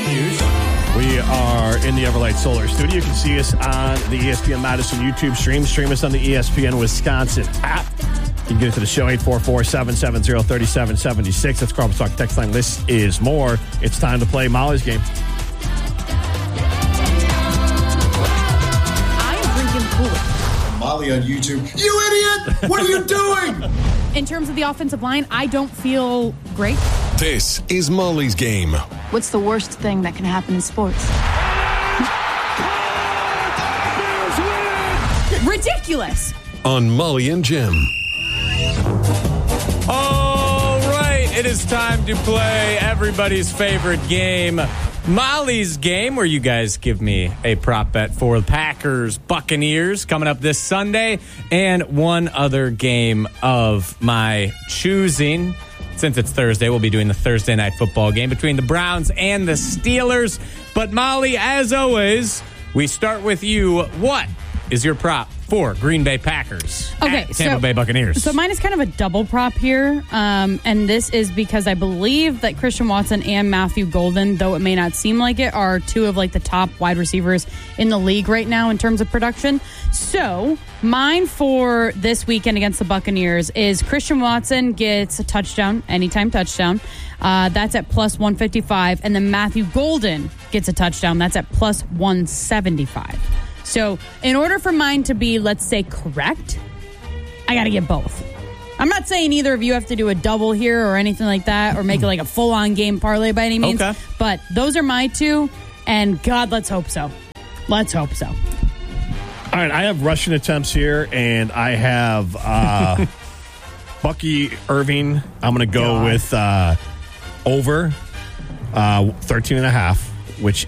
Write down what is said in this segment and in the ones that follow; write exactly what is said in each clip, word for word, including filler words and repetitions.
continues. We are in the Everlight Solar Studio. You can see us on the E S P N Madison YouTube stream. Stream us on the E S P N Wisconsin app. You can get into the show, eight four four, seven seven zero, three seven seven six. That's Carl's Talk text line. This is more. It's time to play Molly's game. I am drinking Kool-Aid. Molly on YouTube. You idiot! What are you doing? In terms of the offensive line, I don't feel great. This is Molly's game. What's the worst thing that can happen in sports? Ridiculous. On Molly and Jim. All right, it is time to play everybody's favorite game, Molly's game, where you guys give me a prop bet for the Packers Buccaneers coming up this Sunday, and one other game of my choosing. Since it's Thursday, we'll be doing the Thursday night football game between the Browns and the Steelers. But Molly, as always, we start with you. What is your prop for Green Bay Packers Okay, at Tampa so, Bay Buccaneers? So mine is kind of a double prop here, um, and this is because I believe that Christian Watson and Matthew Golden, though it may not seem like it, are two of like the top wide receivers in the league right now in terms of production. So mine for this weekend against the Buccaneers is Christian Watson gets a touchdown, anytime touchdown. Uh, that's at plus one fifty-five, and then Matthew Golden gets a touchdown. That's at plus one seventy-five. So in order for mine to be, let's say, correct, I got to get both. I'm not saying either of you have to do a double here or anything like that or make it like a full-on game parlay by any means. Okay. But those are my two, and God, let's hope so. Let's hope so. All right, I have rushing attempts here, and I have uh, Bucky Irving. I'm going to go God. with uh, over uh, thirteen and a half. Which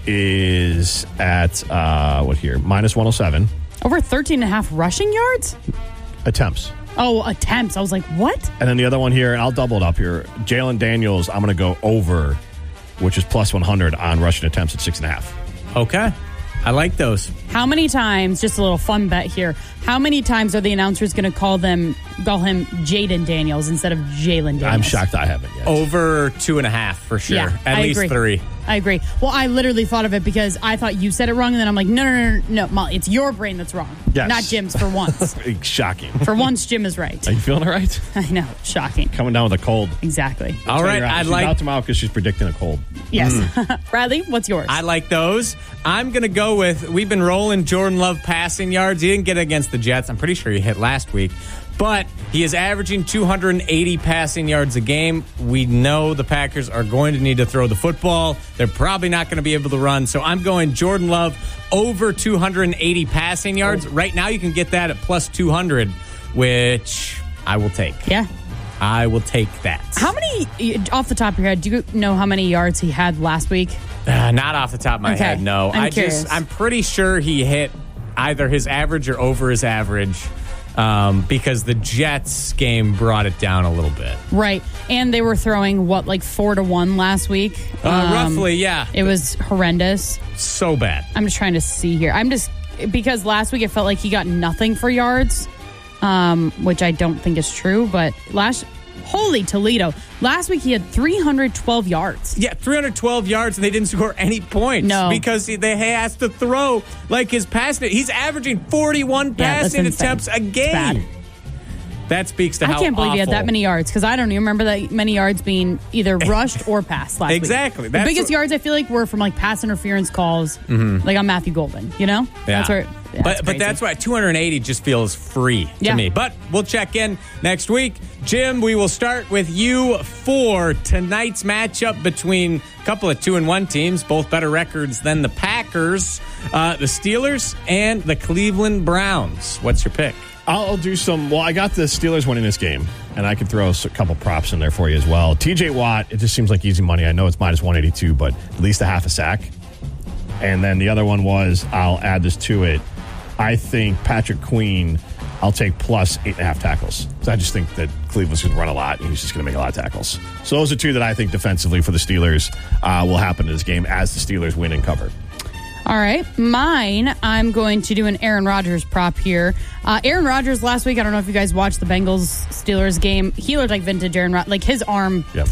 is at, uh, what here, minus one oh seven. Over thirteen and a half rushing yards? Attempts. Oh, attempts. I was like, what? And then the other one here, and I'll double it up here. Jalen Daniels, I'm going to go over, which is plus one hundred on rushing attempts at six and a half. Okay. I like those. How many times, just a little fun bet here, how many times are the announcers going to call them, call him Jaden Daniels instead of Jalen Daniels? I'm shocked I haven't yet. Over two and a half for sure. Yeah, At I least agree. three. I agree. Well, I literally thought of it because I thought you said it wrong, and then I'm like, no, no, no, no, no, Molly, it's your brain that's wrong. Yes. Not Jim's for once. Shocking. For once, Jim is right. Are you feeling all right? I know. Shocking. Coming down with a cold. Exactly. All right. I I'd she's like out tomorrow because she's predicting a cold. Yes. Mm. Bradley, what's yours? I like those. I'm going to go with, we've been rolling Jordan Love passing yards. He didn't get against the Jets. I'm pretty sure he hit last week. But he is averaging two hundred eighty passing yards a game. We know the Packers are going to need to throw the football. They're probably not going to be able to run. So I'm going Jordan Love over two hundred eighty passing yards. Oh. Right now you can get that at plus two hundred, which I will take. Yeah. I will take that. How many, off the top of your head, do you know how many yards he had last week? Uh, not off the top of my okay. head, no. I'm I curious. just, I'm pretty sure he hit either his average or over his average. Um, because the Jets game brought it down a little bit. Right. And they were throwing, what, like four to one last week? Uh, um, roughly, yeah. It was horrendous. So bad. I'm just trying to see here. I'm just, because last week it felt like he got nothing for yards, um, which I don't think is true, but last, holy Toledo. Last week he had three hundred twelve yards. Yeah, three hundred twelve yards, and they didn't score any points. No. Because they has to throw like his passing. He's averaging forty-one Yeah, passing that's attempts a insane. game. It's bad. That speaks to I how can't believe he had awful- that many yards because I don't even remember that many yards being either rushed or passed last Exactly. week. That's the biggest what- yards I feel like were from like pass interference calls, mm-hmm. like on Matthew Golden, you know? Yeah. That's where, yeah, but it's but crazy. that's why two hundred eighty just feels free to Yeah. me. But we'll check in next week. Jim, we will start with you for tonight's matchup between a couple of two and one teams, both better records than the Packers, uh, the Steelers, and the Cleveland Browns. What's your pick? I'll do some. Well, I got the Steelers winning this game, and I can throw a couple props in there for you as well. T J Watt, it just seems like easy money. I know it's minus one eighty-two, but at least a half a sack. And then the other one was, I'll add this to it. I think Patrick Queen, I'll take plus eight and a half tackles. So I just think that Cleveland's going to run a lot, and he's just going to make a lot of tackles. So those are two that I think defensively for the Steelers uh, will happen in this game as the Steelers win and cover. All right. Mine, I'm going to do an Aaron Rodgers prop here. Uh, Aaron Rodgers last week, I don't know if you guys watched the Bengals-Steelers game. He looked like vintage Aaron Rodgers. Like his arm Yep.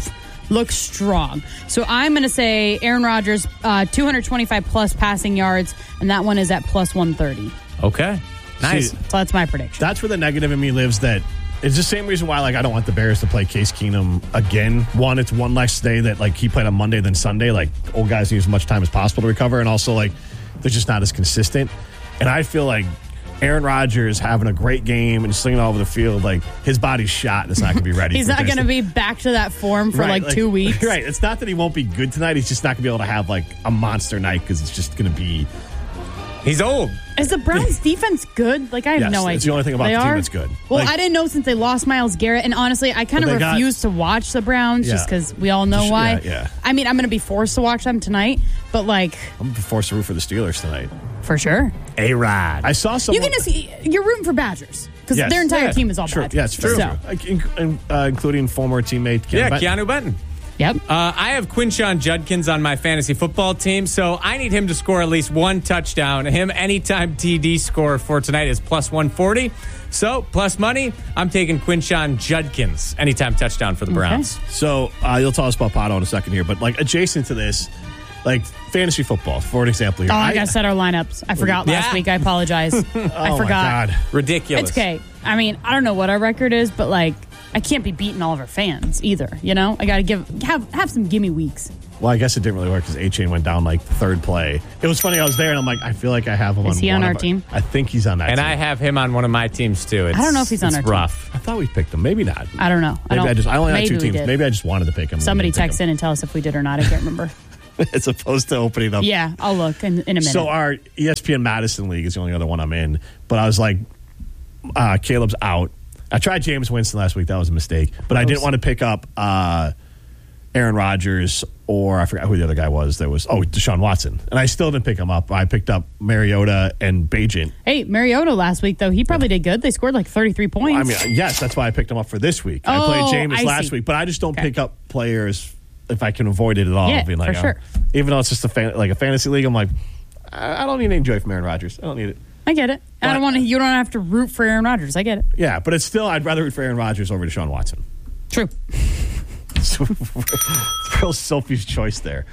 look strong. So I'm going to say Aaron Rodgers, uh, two hundred twenty-five plus passing yards, and that one is at plus one thirty. Okay. Nice. See, so that's my prediction. That's where the negative in me lives. That it's the same reason why, like, I don't want the Bears to play Case Keenum again. One, it's one less day that, like, he played on Monday than Sunday. Like, old guys need as much time as possible to recover, and also, like, they're just not as consistent. And I feel like Aaron Rodgers having a great game and slinging all over the field, like, his body's shot and it's not going to be ready. He's for not going to be back to that form for, right, like, two weeks. Right. It's not that he won't be good tonight. He's just not going to be able to have, like, a monster night because it's just going to be... He's old. Is the Browns defense good? Like, I have yes, no idea. It's the only thing about they the team are? that's good. Well, like, I didn't know since they lost Myles Garrett. And honestly, I kind of refuse got, to watch the Browns yeah. just because we all know Just, why. Yeah, yeah. I mean, I'm going to be forced to watch them tonight, but like... I'm going to be forced to root for the Steelers tonight. For sure. A-Rod. I saw someone... You're, gonna see, you're rooting for Badgers because yes. their entire yeah. team is all True. Badgers. Yeah, it's true. So. Like, in, uh, including former teammate Keanu Yeah, Benton. Keanu Benton. Yep. Uh, I have Quinshon Judkins on my fantasy football team, so I need him to score at least one touchdown. Him anytime T D score for tonight is plus one forty. So, plus money, I'm taking Quinshon Judkins anytime touchdown for the Browns. Okay. So, uh, you'll tell us about Pato in a second here, but like adjacent to this, like fantasy football, for an example here. Oh, I, I gotta set our lineups. I forgot last Yeah. week. I apologize. I oh forgot. my God. Ridiculous. It's okay. I mean, I don't know what our record is, but like, I can't be beating all of our fans either. You know, I got to give have have some gimme weeks. Well, I guess it didn't really work because A-Chain went down like third play. It was funny. I was there and I'm like, I feel like I have him Is on he on one our of team? I think he's on that And team. I have him on one of my teams, too. It's, I don't know if he's on it's our team. rough. I thought we picked him. Maybe not. I don't know. Maybe I, I, don't, just I only had maybe two we teams. did. Maybe I just wanted to pick him. Somebody text in and tell us if we did or not. I can't remember. As opposed to opening up. Yeah, I'll look in, in a minute. So our E S P N Madison League is the only other one I'm in. But I was like, uh, Caleb's out. I tried James Winston last week. That was a mistake. But I didn't want to pick up uh, Aaron Rodgers or I forgot who the other guy was. There was, oh, Deshaun Watson. And I still didn't pick him up. I picked up Mariota and Bajent. Hey, Mariota last week, though, he probably did good. They scored like thirty-three points. I mean, yes, that's why I picked him up for this week. I Oh, played James I last see. week. But I just don't Okay. pick up players if I can avoid it at all. Yeah, Being like, for oh, sure. even though it's just a fan, like a fantasy league, I'm like, I I don't need any joy from Aaron Rodgers. I don't need it. I get it. I But- don't want to. You don't have to root for Aaron Rodgers. I get it. Yeah, but it's still, I'd rather root for Aaron Rodgers over Deshaun Watson. True. It's real Sophie's choice there.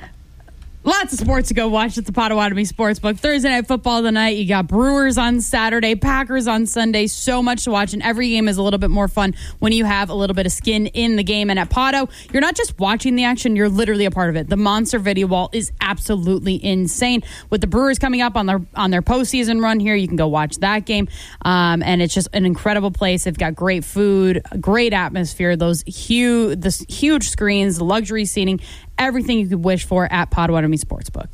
Lots of sports to go watch at the Potawatomi Sportsbook. Thursday Night Football tonight. You got Brewers on Saturday, Packers on Sunday. So much to watch, and every game is a little bit more fun when you have a little bit of skin in the game. And at Pato, you're not just watching the action, you're literally a part of it. The Monster Video Wall is absolutely insane. With the Brewers coming up on their on their postseason run here, you can go watch that game. Um, and it's just an incredible place. They've got great food, great atmosphere, those huge, this huge screens, luxury seating, everything you could wish for at Potawatomi Sportsbook.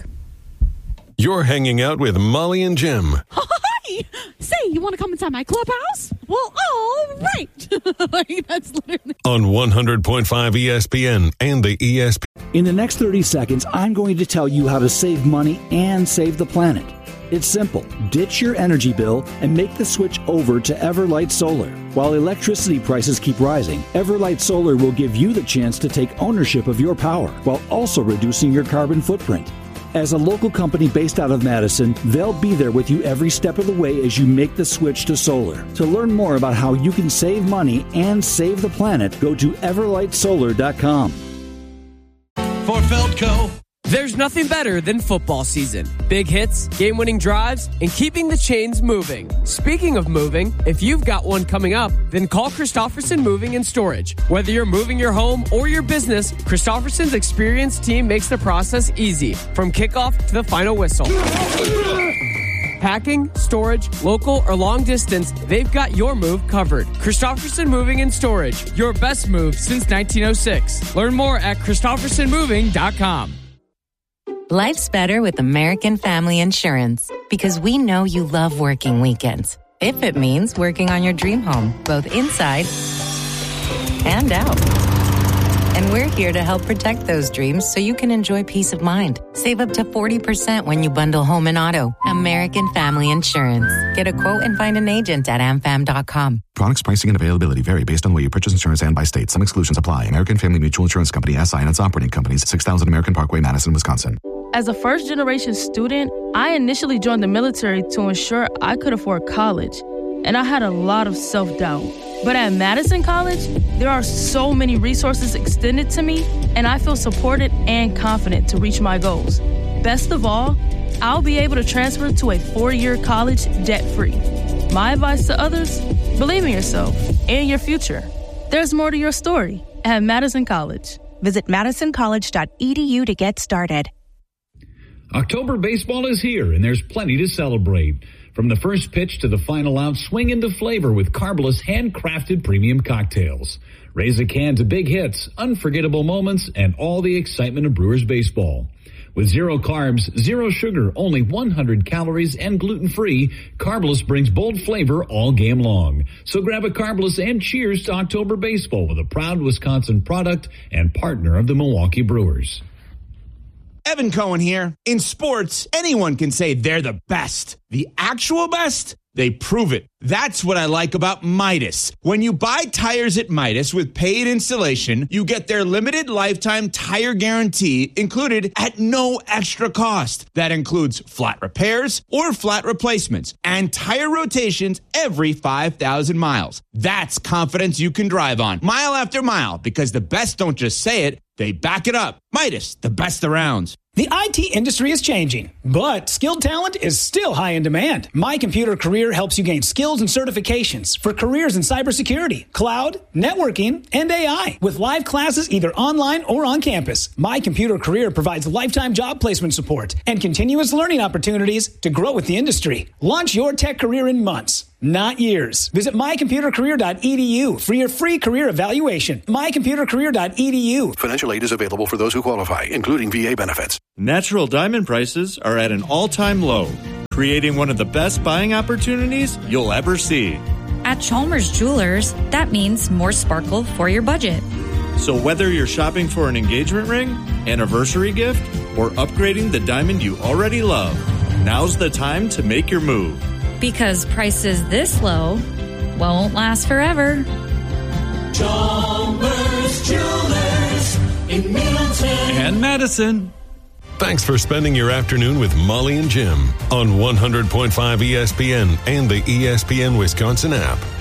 You're hanging out with Molly and Jim. Hi! Say, you want to come inside my clubhouse? Well, all right. Like, that's literally... On one hundred point five E S P N and the E S P N. In the next thirty seconds, I'm going to tell you how to save money and save the planet. It's simple. Ditch your energy bill and make the switch over to Everlight Solar. While electricity prices keep rising, Everlight Solar will give you the chance to take ownership of your power while also reducing your carbon footprint. As a local company based out of Madison, they'll be there with you every step of the way as you make the switch to solar. To learn more about how you can save money and save the planet, go to everlight solar dot com. For Feldco. There's nothing better than football season. Big hits, game-winning drives, and keeping the chains moving. Speaking of moving, if you've got one coming up, then call Christofferson Moving and Storage. Whether you're moving your home or your business, Christofferson's experienced team makes the process easy, from kickoff to the final whistle. Packing, storage, local, or long distance, they've got your move covered. Christofferson Moving and Storage, your best move since nineteen oh six. Learn more at Christofferson Moving dot com. Life's better with American Family Insurance because we know you love working weekends. If it means working on your dream home, both inside and out. And we're here to help protect those dreams so you can enjoy peace of mind. Save up to forty percent when you bundle home and auto. American Family Insurance. Get a quote and find an agent at am fam dot com. Products, pricing, and availability vary based on where you purchase insurance and by state. Some exclusions apply. American Family Mutual Insurance Company, S I and its operating companies, six thousand American Parkway, Madison, Wisconsin. As a first-generation student, I initially joined the military to ensure I could afford college, and I had a lot of self-doubt. But at Madison College, there are so many resources extended to me, and I feel supported and confident to reach my goals. Best of all, I'll be able to transfer to a four-year college debt-free. My advice to others, believe in yourself and your future. There's more to your story at Madison College. Visit madison college dot e d u to get started. October baseball is here, and there's plenty to celebrate. From the first pitch to the final out, swing into flavor with Carbolus handcrafted premium cocktails. Raise a can to big hits, unforgettable moments, and all the excitement of Brewers baseball. With zero carbs, zero sugar, only one hundred calories, and gluten-free, Carbolus brings bold flavor all game long. So grab a Carbolus and cheers to October baseball with a proud Wisconsin product and partner of the Milwaukee Brewers. Evan Cohen here. In sports, anyone can say they're the best. The actual best? They prove it. That's what I like about Midas. When you buy tires at Midas with paid installation, you get their limited lifetime tire guarantee included at no extra cost. That includes flat repairs or flat replacements and tire rotations every five thousand miles. That's confidence you can drive on mile after mile, because the best don't just say it, they back it up. Midas, the best around. The I T industry is changing, but skilled talent is still high in demand. My Computer Career helps you gain skills and certifications for careers in cybersecurity, cloud, networking, and A I. With live classes either online or on campus, My Computer Career provides lifetime job placement support and continuous learning opportunities to grow with the industry. Launch your tech career in months, not years. Visit my computer career dot e d u for your free career evaluation. my computer career dot e d u. Financial aid is available for those who qualify, including V A benefits. Natural diamond prices are at an all-time low, creating one of the best buying opportunities you'll ever see. At Chalmers Jewelers, that means more sparkle for your budget. So whether you're shopping for an engagement ring, anniversary gift, or upgrading the diamond you already love, now's the time to make your move. Because prices this low won't last forever. Chalmers Jewelers in Middleton and Madison. Thanks for spending your afternoon with Molly and Jim on one hundred point five E S P N and the E S P N Wisconsin app.